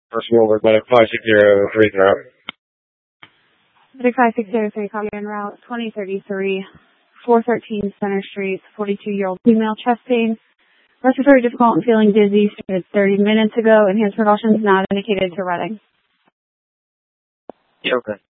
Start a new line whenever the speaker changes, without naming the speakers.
First World Medic 5603 route.
Medic 5603, copy en route 2033, 413 Center Street, 42-year-old female, chest pain, respiratory difficult and feeling dizzy, started 30 minutes ago, enhanced precautions not indicated to Reading.
Yeah, okay.